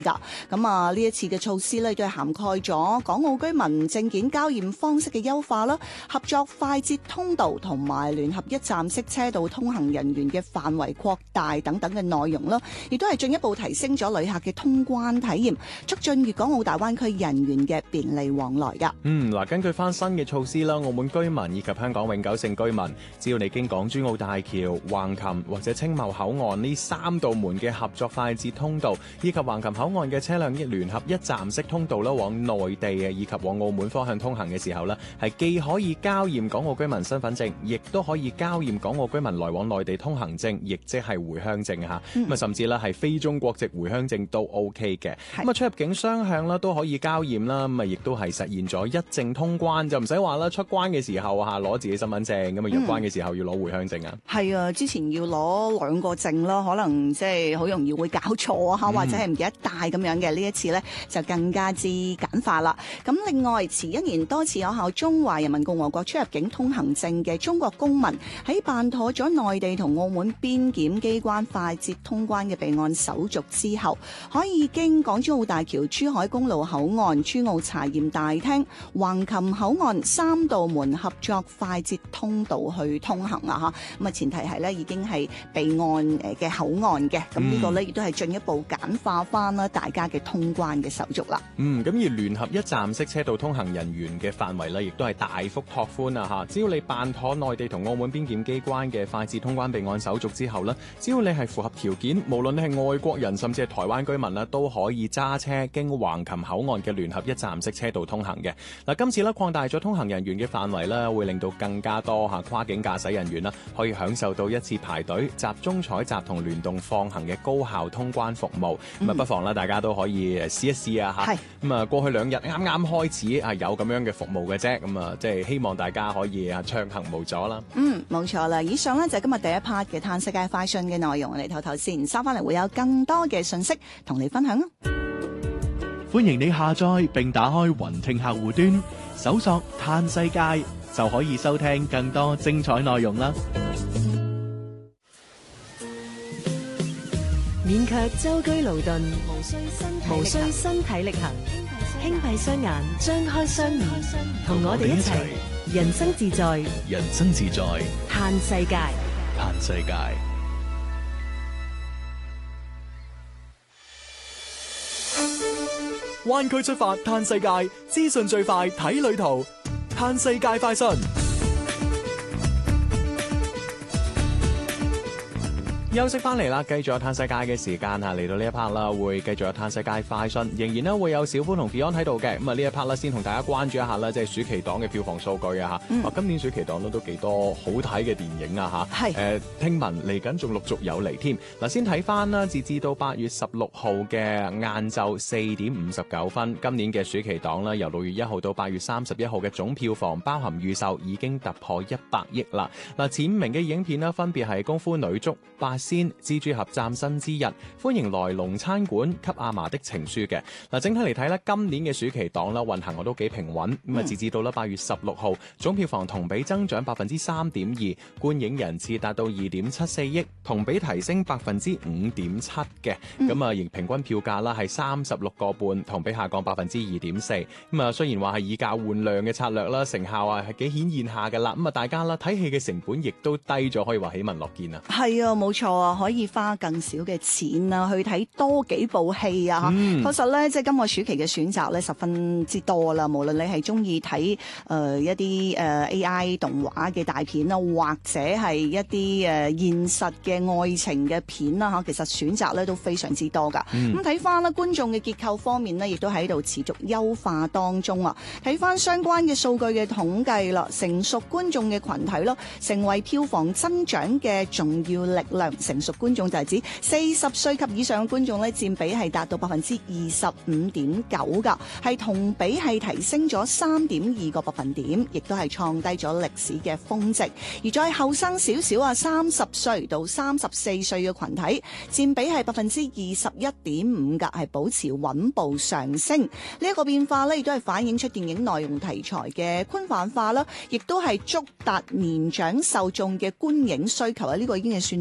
咁啊，呢一次嘅措施咧，都係涵蓋咗港澳居民證件交驗方式嘅優化啦，合作快捷通道同埋聯合一站式車道通行人員嘅範圍擴大等等嘅內容啦，亦都係進一步提升咗旅客嘅通關體驗，促進粵港澳大灣區人員嘅便利往來噶。 嗱，根據翻新嘅措施啦，澳門居民以及香港永久性居民，只要你經港珠澳大橋、橫琴或者青茂口岸呢3道門嘅合作快捷通道，以及橫琴口岸嘅車輛聯合一站式通道啦，往內地以及往澳門方向通行嘅時候呢，係既可以交驗港澳居民身份證，亦都可以交驗港澳居民來往內地通行證，亦即係回鄉證嚇。咁甚至咧係非中國籍回鄉證都 OK 嘅。咁出入境雙向啦都可以交驗啦，咁亦都係實現咗一證通關，就唔使話啦出關嘅時候攞自己身份證，咁入關嘅時候要攞回鄉證啊。 係啊，之前要攞2個證啦，可能即係好容易會搞錯或者係唔記得帶咁樣嘅。呢一次呢，就更加之簡化啦。咁另外，持1年多次有效中華人民共和國出入境通行證嘅中國公民，喺辦妥咗內地同澳門邊檢機關快捷通關嘅備案手續之後，可以經港珠澳大橋珠海公路口岸、珠澳查驗大廳、橫琴口岸3道門合作快捷通道去通行啊！咁啊，前提係咧已經係備案嘅口岸嘅，咁呢個咧亦都係進一步簡化翻啦大家嘅通關嘅手續啦。 咁而聯合一站式車道通行人員嘅範圍咧，亦都係大幅拓寬啊！只要你辦妥內地同澳門邊檢機關嘅快捷通關備案手續之後咧，只要你係符合條件，無論你係外國人甚至係台灣居民啦，都可以揸車經橫琴口岸嘅聯合一站式車道通行嘅。嗱，今次咧擴大咗通行人員嘅範圍咧，會令到更加多跨境駕駛人員啦，可以享受到一次排隊、集中採集同聯動放行嘅高效通關服務。咁不妨大家都可以試一試啊！咁啊，過去2日啱啱開始有咁樣嘅服務嘅啫，咁啊，即係希望大家可以暢行無阻啦。 冇錯啦。以上呢，就係今日第一 part 嘅嘆世界快訊嘅內容，我哋唞唞先，收翻嚟會有更多嘅信息同你分享啊！ 歡迎你下載並打開雲聽客戶端，搜索嘆世界就可以收聽更多精彩內容啦。 勉強舟車勞頓，無需身體力行，輕閉雙眼，張開雙耳，同我哋一齊人生自在， 人生自在， 嘆世界， 嘆世界。灣區出發嘆世界，資訊最快睇旅途，嘆世界快訊。 休息翻嚟啦，繼續有嘆世界嘅時間嚟到呢一 part 啦，會繼續有嘆世界快訊，仍然咧會有小夫同 Beyond 喺度嘅。咁啊呢一 part 咧，先同大家關注一下啦，即係暑期檔嘅票房數據啊嚇。今年暑期檔都幾多好睇嘅電影啊嚇。係聽聞嚟緊仲陸續有嚟添。嗱，先睇翻啦，截至到8月16號嘅晏晝4點59分，今年嘅暑期檔啦，由6月1號到8月31號嘅總票房包含預售已經突破100億啦。嗱，前5名嘅影片啦，分別係《功夫女足》、先蜘蛛俠嶄新之日，歡迎來龍餐館，給阿嫲的情書嘅。嗱，整體嚟睇咧，今年嘅暑期檔啦，運行我都幾平穩。咁啊，截至到啦8月16號，總票房同比增長3.2%，觀影人次達到2.74億，同比提升5.7%嘅。咁啊，而平均票價啦係36個半，同比下降2.4%。咁啊，雖然話係以價換量嘅策略啦，成效係幾顯現下嘅啦。咁啊，大家啦睇戲嘅成本亦都低咗，可以話喜聞樂見啊。 係啊，冇錯。可以花更少嘅錢啊，去睇多幾部戲啊！確實咧，即係今個暑期嘅選擇咧，十分之多啦。無論你係中意睇一啲AI 動畫嘅大片啊，或者係一啲現實嘅愛情嘅片啦嚇，其實選擇咧都非常之多噶。咁睇翻啦，觀眾嘅結構方面呢，亦都喺度持續優化當中啊。睇翻相關嘅數據嘅統計啦，成熟觀眾嘅群體咯，成為票房增長嘅重要力量。成熟觀眾就係指40歲及以上嘅觀眾咧，佔比係達到25.9%噶，係同比係提升咗3.2個百分點，亦都係創低咗歷史嘅峰值。而再後生少少30歲到34歲嘅群體，佔比係21.5%噶，係保持穩步上升。呢一個變化咧，亦都係反映出電影內容題材嘅寬泛化啦，亦都係觸達年長受眾嘅觀影需求啊！呢個已經係算年長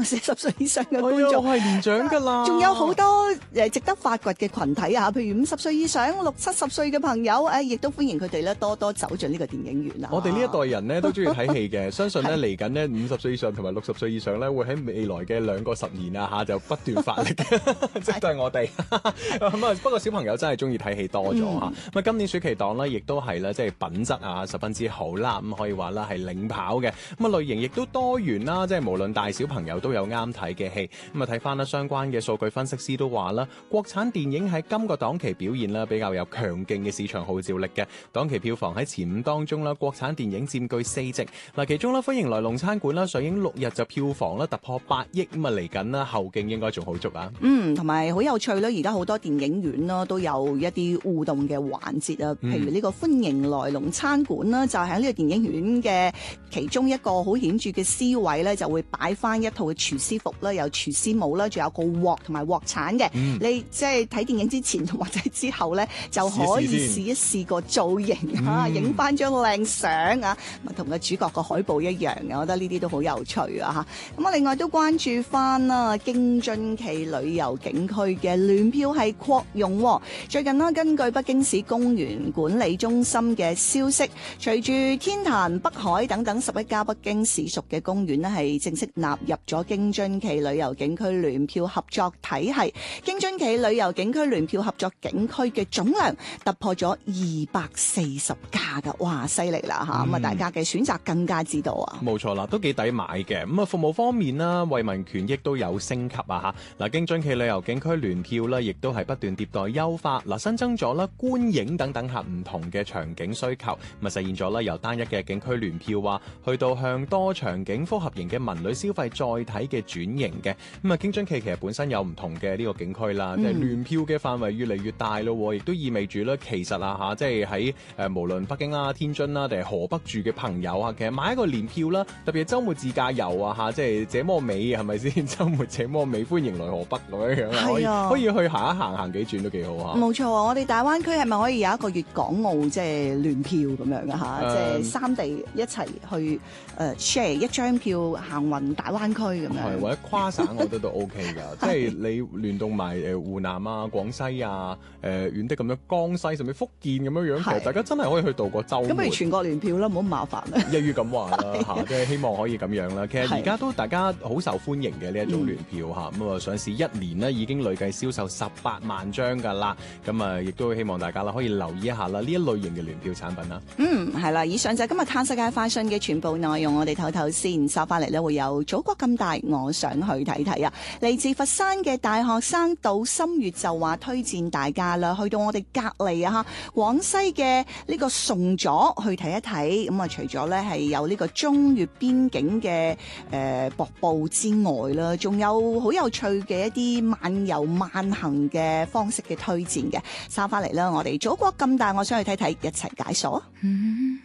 40歲以上嘅觀眾， 我係年長㗎啦。 仲有好多值得發掘嘅群體啊，譬如50歲以上、60、70歲嘅朋友，亦都歡迎佢哋咧多多走進呢個電影院啊！ 我哋呢一代人咧都中意睇戲嘅，相信咧嚟緊呢50歲以上同埋60歲以上咧，會喺未來嘅2個10年啊嚇就不斷發力嘅，即係都係我哋咁啊！不過小朋友真係中意睇戲多咗嚇。咁啊，今年暑期檔咧亦都係咧即係品質啊十分之好啦，咁可以話啦係領跑嘅。咁啊類型亦都多元啦，即係無論大小朋友都有啱睇嘅戲。咁啊睇翻啦相關嘅數據分析師都話啦，國產電影喺今個檔期表現啦比較有強勁嘅市場號召力嘅。檔期票房喺前5當中啦，國產電影佔據4席。嗱，其中啦歡迎來龍餐館啦上映6日就票房啦突破8億，咁啊嚟緊啦後勁應該仲好足啊。 同埋好有趣啦，而家好多電影院啦都有一啲互動嘅環節啊，譬如呢個歡迎來龍餐館啦，就喺呢個電影院嘅其中一個好顯著嘅 C 位咧，就會擺翻一套嘅廚師服啦，有廚師帽啦，仲有個鑊同埋鑊鏟嘅。你即係睇電影之前同或者之後咧，就可以試一試個造型嚇，影翻張靚相啊，同個主角個海報一樣嘅，我覺得呢啲都好有趣啊嚇。咁我另外都關注翻啦，京津冀旅遊景區嘅聯票係擴容。最近啦，根據北京市公園管理中心嘅消息，隨住天壇、北海等等11家北京市屬嘅公園咧，係正式納入咗京津冀旅遊景區聯票合作體系。京津冀旅遊景區聯票合作景區嘅總量突破咗240家噶，哇，犀利啦嚇！咁啊，大家嘅選擇更加知道啊。 冇錯啦，都幾抵買嘅。咁啊，服務方面啦，為民權益都有升級啊嚇。嗱，京津冀旅遊景區聯票啦，亦都係不斷迭代優化。嗱，新增咗啦觀影等等客唔同嘅場景需求，咁啊實現咗啦由單一嘅景區聯票啊，去到向多場景複合型嘅文旅消費載體嘅轉型嘅。咁啊，京津冀其實本身有唔同嘅呢個景區啦，即係聯票嘅範圍越嚟越大咯，亦都意味住咧其實啊嚇，即係喺無論北京啦、天津啦定係河北住嘅朋友啊，其實買一個聯票啦，特別係週末自駕遊啊嚇，即係這麼美係咪先？週末這麼美，歡迎來河北咁樣啊，可以去行一行，行幾轉都幾好啊！ 冇錯啊！我哋大灣區係咪可以有一個粵港澳即係聯票咁樣嘅嚇？即係三地一齊去share 一張票行運大灣區咁樣。 或者跨省我覺得都 OK 㗎，即係你聯動埋湖南啊、廣西啊、遠的咁樣江西甚至福建咁樣樣，其實大家真係可以去度個週末。咁不如全國聯票啦，唔好咁麻煩啦。 一於咁話啦嚇，即係希望可以咁樣啦。其實而家都大家好受歡迎嘅呢一種聯票嚇，咁啊上市1年呢已經累計銷售18萬張㗎啦。咁啊，亦都希望大家啦可以留意一下啦呢一類型嘅聯票產品啦。 係啦，以上就係今日嘆世界快訊嘅全部內容，我哋唞先，收翻嚟咧會有祖國咁大，我想去睇睇啊！嚟自佛山嘅大學生杜心月就話推薦大家啦，去到我哋隔離啊嚇，廣西嘅呢個崇左去睇一睇。咁啊，除咗咧係有呢個中越邊境嘅瀑布之外啦，仲有好有趣嘅一啲漫遊慢行嘅方式嘅推薦嘅。收翻嚟啦，我哋祖國咁大，我想去睇睇，一齊解鎖。